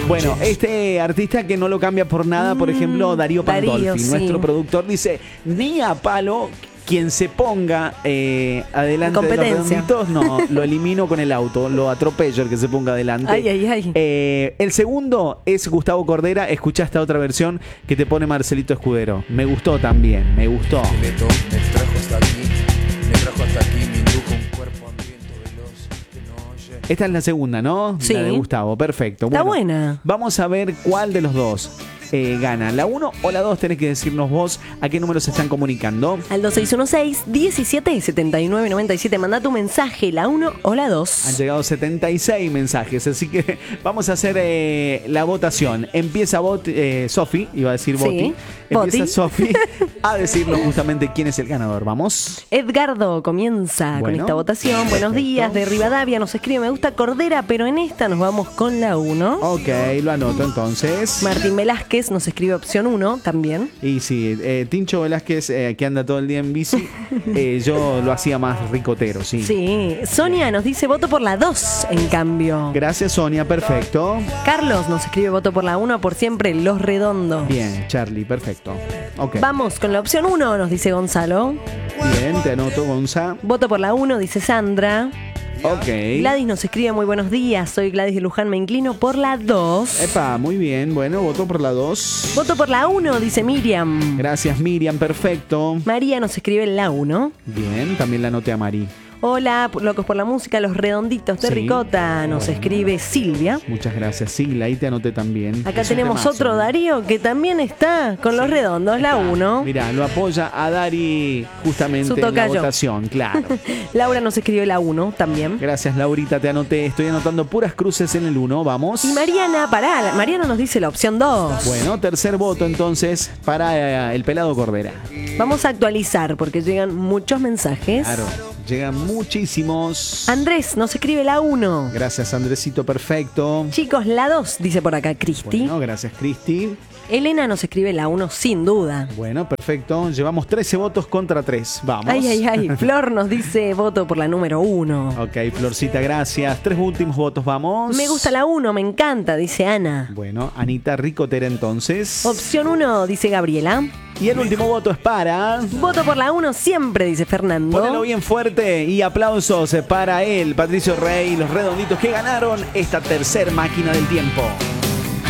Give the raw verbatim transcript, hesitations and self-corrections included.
Bueno, este artista que no lo cambia por nada, por ejemplo, Darío Pandolfi, Darío, sí. nuestro productor, dice, ni a palo quien se ponga eh, adelante de los redonditos, no, lo elimino con el auto, lo atropello el que se ponga adelante. Ay, ay, ay. Eh, el segundo es Gustavo Cordera, escuchá esta otra versión que te pone Marcelito Escudero. Me gustó también, me gustó. Me trajo hasta aquí, me trajo hasta aquí, me indujo un cuerpo hambriento veloz que no oye. Esta es la segunda, ¿no? Sí. La de Gustavo, perfecto. Está Bueno, buena. Vamos a ver cuál de los dos eh, gana. La uno o la dos, tenés que decirnos vos a qué número se están comunicando. Al dos seis uno seis, diecisiete setenta y nueve noventa y siete. Manda tu mensaje, la uno o la Han dos. llegado setenta y seis mensajes, así que vamos a hacer eh, la votación. Empieza Bot, eh, Sofi, iba a decir Sí, Boti. Empieza Boti. Sofi a decirnos justamente quién es el ganador. Vamos. Edgardo comienza con Bueno, esta votación. Buenos perfecto. días, de Rivadavia nos escribe, me gusta Cordera, pero en esta nos vamos con la uno. Ok, lo anoto entonces. Martín Velázquez nos escribe opción uno también. Y sí, eh, Tincho Velázquez, eh, que anda todo el día en bici, eh, yo lo hacía más ricotero, sí. Sí. Sonia nos dice voto por la dos, en cambio. Gracias, Sonia, perfecto. Carlos nos escribe voto por la uno, por siempre Los Redondos. Bien, Charlie, perfecto. Ok. Vamos con la opción uno, nos dice Gonzalo. Bien, te anoto, Gonza. Voto por la uno, dice Sandra. Ok. Gladys nos escribe muy buenos días, soy Gladys de Luján, me inclino por la dos. Epa, muy bien. Bueno, voto por la dos. Voto por la uno, dice Miriam. Gracias, Miriam, perfecto. María nos escribe la uno. Bien, también la anoté a Mari. Hola, locos por la música, los redonditos de Sí. Ricota, nos escribe Silvia. Muchas gracias, Sigla, ahí te anoté también. Acá Es un tenemos temazo. otro Darío que también está con los redondos, la uno. Mirá, lo apoya a Dari justamente Su en la tocayo. votación, claro. Laura nos escribe la uno también. Gracias, Laurita, te anoté. Estoy anotando puras cruces en el uno, vamos. Y Mariana, pará, Mariana nos dice la opción dos. Bueno, tercer voto entonces para eh, el pelado Cordera. Vamos a actualizar porque llegan muchos mensajes. Claro, llegan muchísimos. Andrés nos escribe la uno. Gracias, Andresito, perfecto. Chicos, la dos, dice por acá Cristi. Bueno, gracias, Cristi. Elena nos escribe la uno sin duda. Bueno, perfecto. Llevamos trece votos contra tres. Vamos. Ay, ay, ay. Flor nos dice voto por la número uno. Ok, Florcita, gracias. Tres últimos votos, vamos. Me gusta la uno, me encanta, dice Ana. Bueno, Anita Ricotera entonces. Opción uno, dice Gabriela. Y el último voto es para... Voto por la uno siempre, dice Fernando. Ponelo bien fuerte y aplausos para él, Patricio Rey, los redonditos que ganaron esta tercer máquina del tiempo.